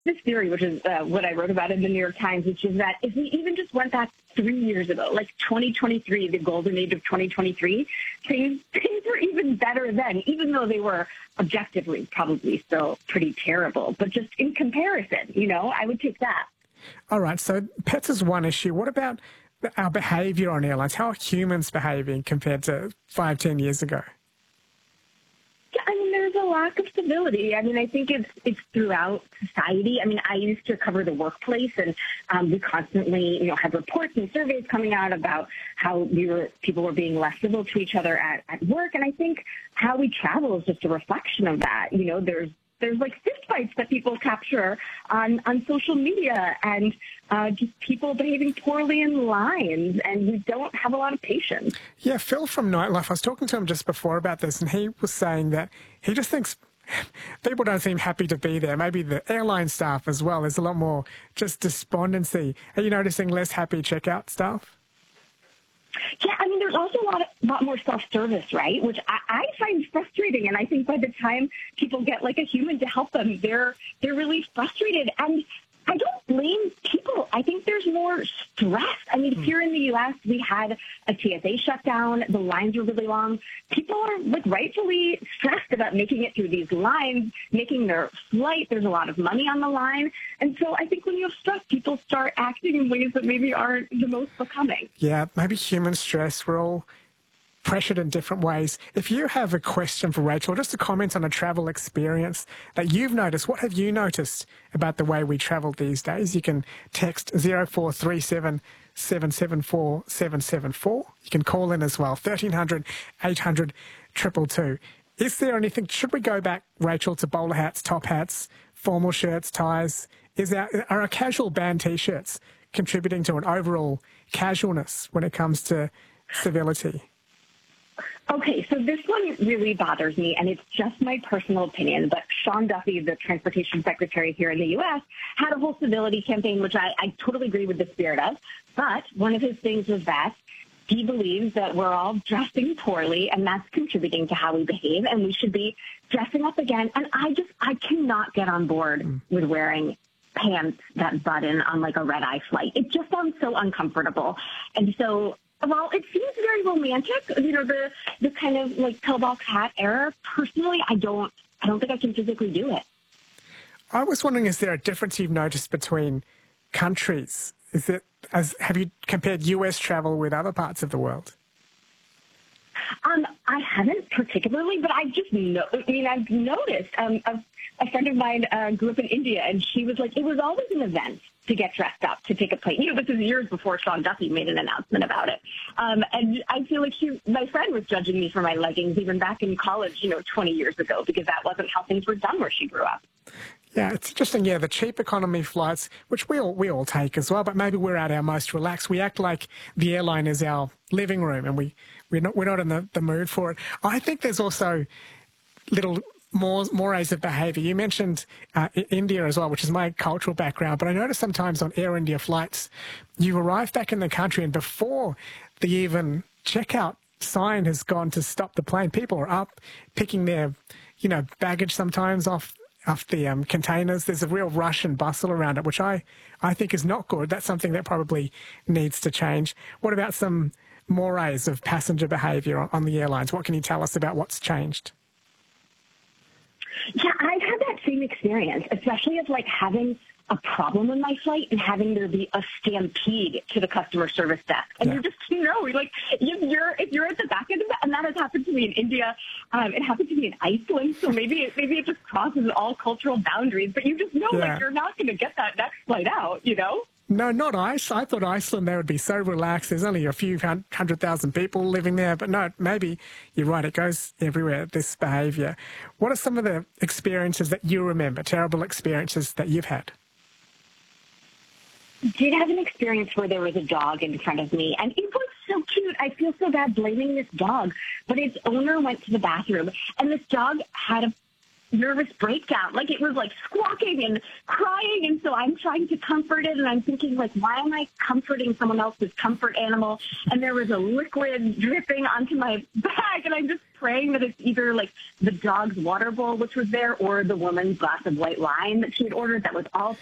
this theory, which is what I wrote about in the New York Times, which is that if we even just went back 3 years ago, like 2023, the golden age of 2023, things were even better then, even though they were objectively probably still pretty terrible. But just in comparison, I would take that. All right, so pets is one issue. What about our behaviour on airlines? How are humans behaving compared to 5-10 years ago? Yeah, there's a lack of civility. I think it's throughout society. I used to cover the workplace, and we constantly, had reports and surveys coming out about how people were being less civil to each other at work. And I think how we travel is just a reflection of that. There's like fist fights that people capture on social media, and just people behaving poorly in lines, and we don't have a lot of patience. Yeah, Phil from Nightlife, I was talking to him just before about this, and he was saying that he just thinks people don't seem happy to be there. Maybe the airline staff as well. There's a lot more just despondency. Are you noticing less happy checkout staff? Yeah, there's also a lot more self-service, right? Which I find frustrating, and I think by the time people get like a human to help them, they're really frustrated. And I don't blame people. I think there's more stress. Here in the U.S., we had a TSA shutdown. The lines were really long. People are rightfully stressed about making it through these lines, making their flight. There's a lot of money on the line. And so I think when you have stress, people start acting in ways that maybe aren't the most becoming. Yeah, maybe human stress. We're all pressured in different ways. If you have a question for Rachel, just a comment on a travel experience that you've noticed, what have you noticed about the way we travel these days? You can text 0437 774 774. You can call in as well, 1300 800 222. Is there anything, should we go back, Rachel, to bowler hats, top hats, formal shirts, ties? Are our casual band T-shirts contributing to an overall casualness when it comes to civility? Okay, so this one really bothers me, and it's just my personal opinion, but Sean Duffy, the transportation secretary here in the U.S., had a whole civility campaign, which I totally agree with the spirit of. But one of his things was that he believes that we're all dressing poorly, and that's contributing to how we behave, and we should be dressing up again. And I cannot get on board with wearing pants that button on like a red-eye flight. It just sounds so uncomfortable. And so, while it seems very romantic, the kind of like pillbox hat era, personally, I don't think I can physically do it. I was wondering, is there a difference you've noticed between countries? Have you compared US travel with other parts of the world? I haven't particularly, but I've noticed. A friend of mine grew up in India, and she was like, it was always an event to get dressed up, to take a plane. This is years before Sean Duffy made an announcement about it. And I feel like my friend was judging me for my leggings even back in college, 20 years ago, because that wasn't how things were done where she grew up. Yeah, it's interesting. Yeah, the cheap economy flights, which we all take as well, but maybe we're at our most relaxed. We act like the airline is our living room, and we're not in the mood for it. I think there's also little mores of behaviour. You mentioned India as well, which is my cultural background, but I notice sometimes on Air India flights, you arrive back in the country, and before the even checkout sign has gone to stop the plane, people are up picking their baggage sometimes off the containers. There's a real rush and bustle around it, which I think is not good. That's something that probably needs to change. What about some mores of passenger behaviour on the airlines? What can you tell us about what's changed? Yeah, I've had that same experience, especially of having a problem in my flight and having there be a stampede to the customer service desk. And you're just, if you're at the back end of that, and that has happened to me in India, it happened to me in Iceland, so maybe it just crosses all cultural boundaries, but you just know, you're not going to get that next flight out, No, not Iceland. I thought Iceland, they would be so relaxed. There's only a few 100,000 people living there. But no, maybe you're right. It goes everywhere, this behaviour. What are some of the experiences that you remember, terrible experiences that you've had? Did have an experience where there was a dog in front of me, and it was so cute. I feel so bad blaming this dog, but its owner went to the bathroom, and this dog had nervous breakdown. Like, it was like squawking and crying. And so I'm trying to comfort it. And I'm thinking, like, why am I comforting someone else's comfort animal? And there was a liquid dripping onto my bag. And I'm just praying that it's either like the dog's water bowl, which was there, or the woman's glass of white wine that she had ordered that was also